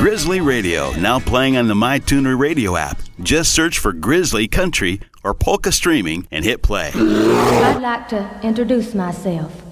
Grizzly Radio, now playing on the MyTuner Radio app. Just search for Grizzly Country or Polka Streaming and hit play. I'd like to introduce myself.